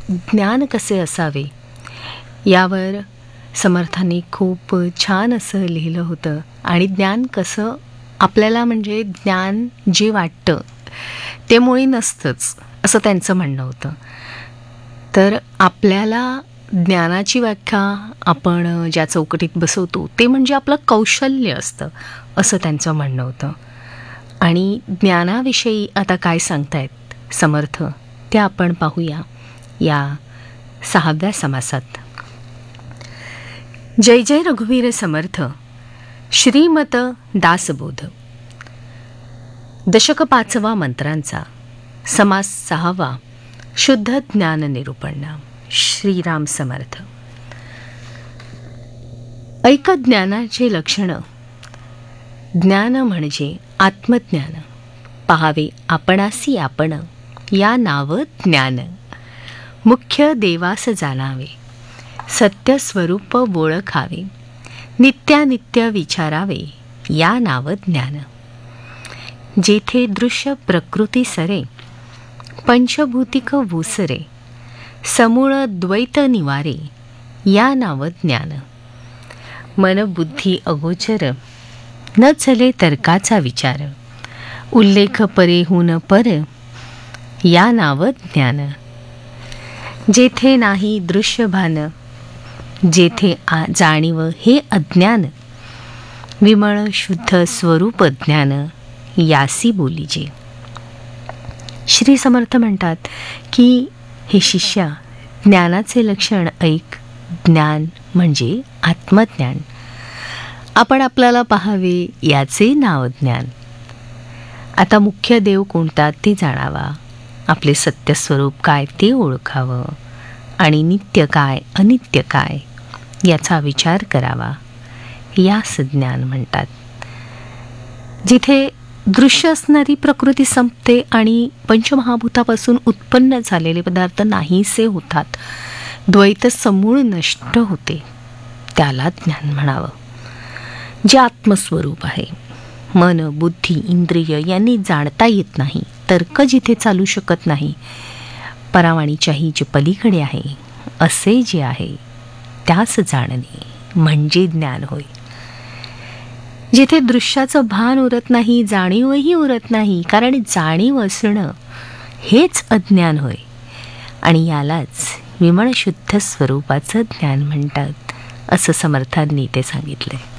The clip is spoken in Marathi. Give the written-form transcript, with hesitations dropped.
ज्ञान कसे असावे यावर समर्थांनी खूप छान असं लिहिलं होतं. आणि ज्ञान कसं आपल्याला, म्हणजे ज्ञान जे वाटतं ते मुळी नसतंच असं त्यांचं म्हणणं होतं. तर आपल्याला ज्ञानाची व्याख्या आपण ज्या चौकटीत बसवतो ते म्हणजे आपलं कौशल्य असतं असं त्यांचं म्हणणं होतं. आणि ज्ञानाविषयी आता काय सांगतायत समर्थ ते आपण पाहूया या 6व्या समासात. जय जय रघुवीर समर्थ. श्रीमत दासबोध. दशक 5वा मंत्रांचा समास 6वा शुद्ध ज्ञान निरूपण. श्रीराम समर्थ. ऐक ज्ञानाचे लक्षण. ज्ञान म्हणजे आत्मज्ञान. पहावे आपणासी आपण, या नाव ज्ञान. मुख्य देवास जाणावे, सत्य स्वरूप ओळखावे. नित्यानित्य विचारावे, या नाव ज्ञान. जेथे दृश्य प्रकृती सरे, पंचभूतिक वुसरे. समूळ द्वैत निवारे, या नाव ज्ञान. मन बुद्धी अगोचर, न चले तर्काचा विचार. उल्लेख परेहून पर, या नाव ज्ञान. जेथे नाही दृश्य भान, जेथे जाणीव हे अज्ञान. विमळ शुद्ध स्वरूप ज्ञान, यासी बोलीजे. श्री समर्थ म्हणतात की हे शिष्या, ज्ञानाचे लक्षण ऐक. ज्ञान म्हणजे आत्मज्ञान. आपण आपल्याला पाहावे याचे नाव ज्ञान. आता मुख्य देव कोणता ते जाणावा, आपले सत्य स्वरूप काय ते ओळखावं, आणि नित्य काय अनित्य काय याचा विचार करावा, यास ज्ञान म्हणतात. जिथे दृश्य असणारी प्रकृती संपते आणि पंचमहाभूतापासून उत्पन्न झालेले पदार्थ नाहीसे होतात, द्वैत समूळ नष्ट होते, त्याला ज्ञान म्हणावं. जे आत्मस्वरूप आहे. मन बुद्धी इंद्रिय यांनी जाणता येत नाही, तर्क जिथे चालू शकत नाही, परावाणीच्याही जे पलीकडे आहे असे जे आहे त्यास जाणणे म्हणजे ज्ञान होय. जिथे दृश्याचं भान उरत नाही, जाणीवही उरत नाही, कारण जाणीव असणं हेच अज्ञान होय. आणि यालाच विमळ शुद्ध स्वरूपाचं ज्ञान म्हणतात असं समर्थांनी ते सांगितलंय.